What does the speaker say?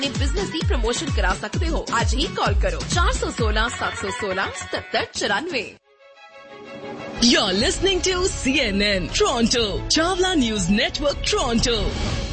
Business की promotion करा सकते हो। आज ही कॉल करो 416-716-7794। You're listening to CNN Toronto, Chawla News Network Toronto.